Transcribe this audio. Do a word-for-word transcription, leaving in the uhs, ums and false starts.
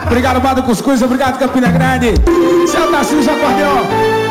Obrigado, Bado Cuscuz. Obrigado, Campina Grande. Seu Tarcísio Acordeão.